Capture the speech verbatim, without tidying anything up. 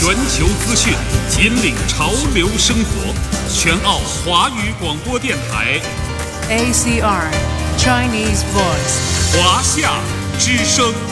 全球资讯，引领潮流生活。全澳华语广播电台 A C R Chinese Voice 华夏之声。